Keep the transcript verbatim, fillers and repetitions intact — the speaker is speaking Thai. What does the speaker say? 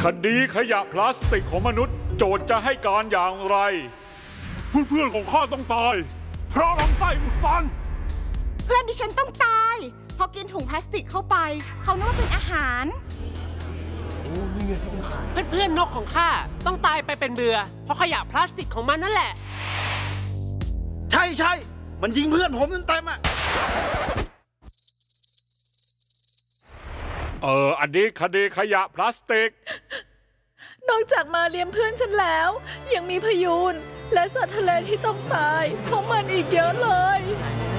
คดีขยะพลาสติกของมนุษย์โจทย์จะให้การอย่างไรเพื่อนๆของข้าต้องตายเพราะลำไส้อุดตันเพื่อนดิฉันต้องตายพอกินถุงพลาสติกเข้าไปเขานึกว่าเป็นอาหารเพื่อนๆนกของข้าต้องตายไปเป็นเบื่อเพราะขยะพลาสติกของมันนั่นแหละใช่ใช่มันยิงเพื่อนผมเต็มๆอ่ะเอออันนี้คดีขยะพลาสติกนอกจากมาเลี้ยงเพื่อนฉันแล้วยังมีพยูนและสัตว์ทะเลที่ต้องตายเพราะมันอีกเยอะเลย